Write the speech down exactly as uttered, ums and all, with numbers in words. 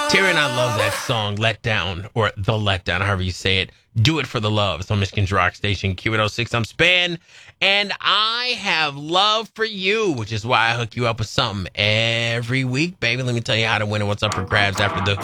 Tyrion, I love that song, Let Down, or The Let Down, however you say it. Do It for the Love. It's on Michigan's Rock Station, Q eight oh six. I'm Span, and I have love for you, which is why I hook you up with something every week, baby. Let me tell you how to win and what's up for grabs after the